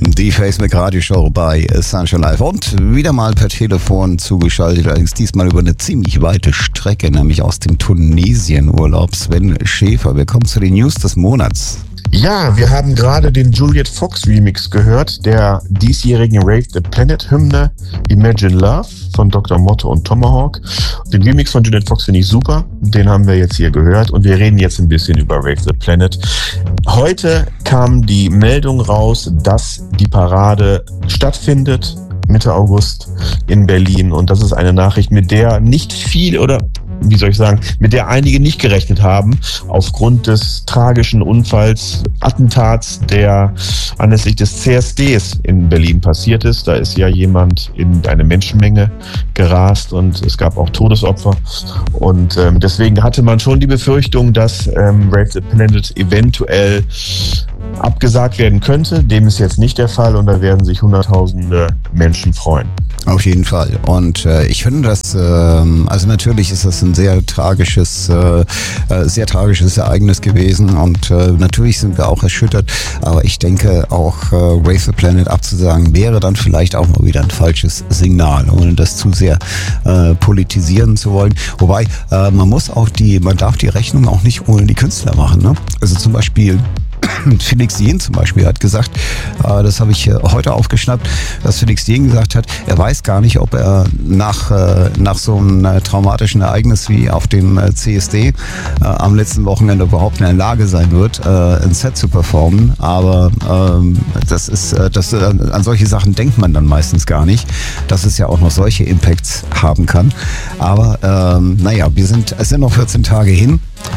Die FaceMac Radioshow bei Sunshine Live und wieder mal per Telefon zugeschaltet, allerdings diesmal über eine ziemlich weite Strecke, nämlich aus dem Tunesien-Urlaub. Sven Schäfer, willkommen zu den News des Monats. Ja, wir haben gerade den Juliet Fox Remix gehört, der diesjährigen Rave the Planet Hymne Imagine Love von Dr. Motto und Tomahawk. Den Remix von Juliet Fox finde ich super, den haben wir jetzt hier gehört und wir reden jetzt ein bisschen über Rave the Planet. Heute kam die Meldung raus, dass die Parade stattfindet, Mitte August in Berlin, und das ist eine Nachricht, mit der nicht viel oder wie soll ich sagen, mit der einige nicht gerechnet haben, aufgrund des tragischen Unfalls, Attentats, der anlässlich des CSDs in Berlin passiert ist. Da ist ja jemand in eine Menschenmenge gerast und es gab auch Todesopfer. Und deswegen hatte man schon die Befürchtung, dass Rave the Planet eventuell abgesagt werden könnte. Dem ist jetzt nicht der Fall und da werden sich Hunderttausende Menschen freuen. Auf jeden Fall. Und ich finde das, also natürlich ist das ein sehr tragisches Ereignis gewesen und natürlich sind wir auch erschüttert, aber ich denke auch Rave the Planet abzusagen wäre dann vielleicht auch mal wieder ein falsches Signal, ohne das zu sehr politisieren zu wollen. Wobei, man darf die Rechnung auch nicht ohne die Künstler machen, ne? Also zum Beispiel Felix Jähn zum Beispiel hat gesagt, das habe ich heute aufgeschnappt, dass Felix Jähn gesagt hat, er weiß gar nicht, ob er nach so einem traumatischen Ereignis wie auf dem CSD am letzten Wochenende überhaupt in der Lage sein wird, ein Set zu performen. Aber an solche Sachen denkt man dann meistens gar nicht, dass es ja auch noch solche Impacts haben kann. Aber es sind noch 14 Tage hin.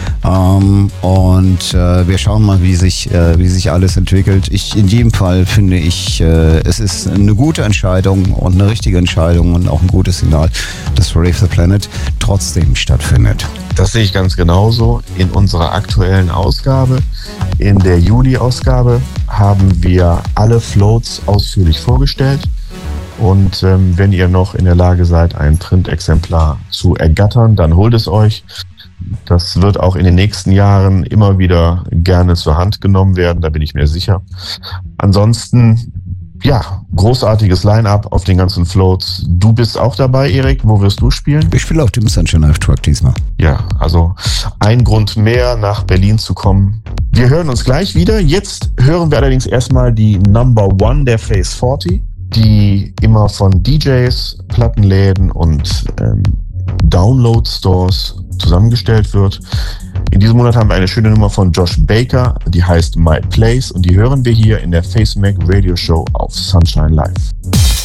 Wir schauen mal, wie sich alles entwickelt. In jedem Fall finde ich, es ist eine gute Entscheidung und eine richtige Entscheidung und auch ein gutes Signal, dass Rave the Planet trotzdem stattfindet. Das sehe ich ganz genauso. In unserer aktuellen Ausgabe, in der Juli-Ausgabe, haben wir alle Floats ausführlich vorgestellt. Und wenn ihr noch in der Lage seid, ein Printexemplar zu ergattern, dann holt es euch. Das wird auch in den nächsten Jahren immer wieder gerne zur Hand genommen werden, da bin ich mir sicher. Ansonsten, ja, großartiges Line-Up auf den ganzen Floats. Du bist auch dabei, Erik. Wo wirst du spielen? Ich spiele auf dem Sunshine Live Truck diesmal. Ja, also ein Grund mehr, nach Berlin zu kommen. Wir hören uns gleich wieder. Jetzt hören wir allerdings erstmal die Number One der Phase 40, die immer von DJs, Plattenläden und Download-Stores zusammengestellt wird. In diesem Monat haben wir eine schöne Nummer von Josh Baker, die heißt My Place, und die hören wir hier in der FaceMac Radio Show auf Sunshine Live.